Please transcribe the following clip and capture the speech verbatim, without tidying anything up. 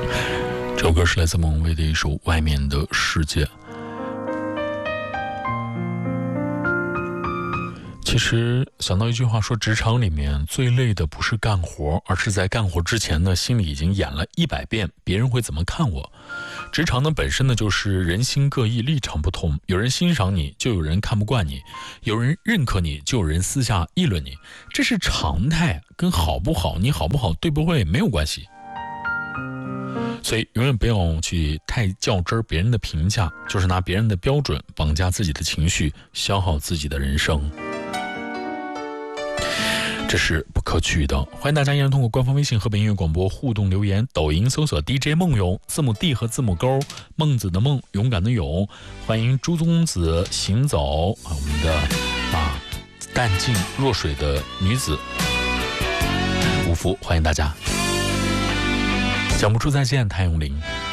这首歌是来自蒙威的一首《外面的世界》。其实想到一句话说，职场里面最累的不是干活，而是在干活之前呢，心里已经演了一百遍别人会怎么看我。职场呢本身呢就是人心各异，立场不同，有人欣赏你，就有人看不惯你；有人认可你，就有人私下议论你，这是常态，跟好不好、你好不好、对不对没有关系。所以永远不要去太较真儿别人的评价，就是拿别人的标准绑架自己的情绪，消耗自己的人生，这是不可取的。欢迎大家依然通过官方微信河北音乐广播互动留言，抖音搜索 D J 梦勇，字母 D 和字母勾，孟子的孟，勇敢的勇。欢迎朱宗子行走啊，我们的啊淡静若水的女子五福，欢迎大家。讲不出再见，谭咏麟。